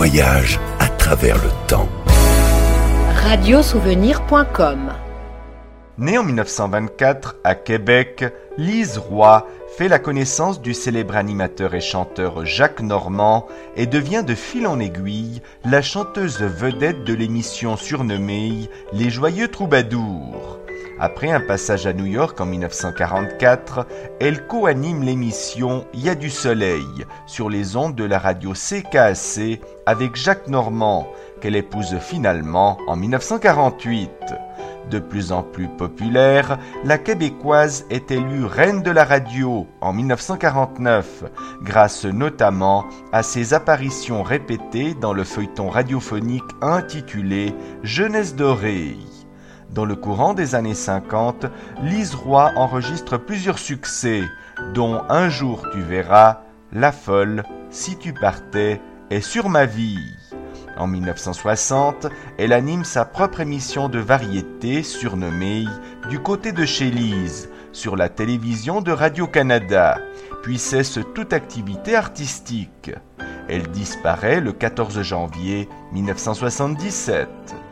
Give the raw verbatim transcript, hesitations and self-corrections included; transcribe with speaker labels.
Speaker 1: voyage à travers le temps.
Speaker 2: radio souvenir point com.
Speaker 3: Née en mille neuf cent vingt-quatre à Québec, Lise Roy fait la connaissance du célèbre animateur et chanteur Jacques Normand et devient de fil en aiguille la chanteuse vedette de l'émission surnommée Les Joyeux Troubadours. Après un passage à New York en mille neuf cent quarante-quatre, elle co-anime l'émission Y a du soleil sur les ondes de la radio C K A C avec Jacques Normand, qu'elle épouse finalement en mille neuf cent quarante-huit. De plus en plus populaire, la Québécoise est élue reine de la radio en mille neuf cent quarante-neuf, grâce notamment à ses apparitions répétées dans le feuilleton radiophonique intitulé Jeunesse dorée. Dans le courant des années cinquante, Lise Roy enregistre plusieurs succès, dont Un jour tu verras, La folle, Si tu partais et Sur ma vie. En mille neuf cent soixante, elle anime sa propre émission de variété surnommée Du côté de chez Lise, sur la télévision de Radio-Canada, puis cesse toute activité artistique. Elle disparaît le quatorze janvier mille neuf cent soixante-dix-sept.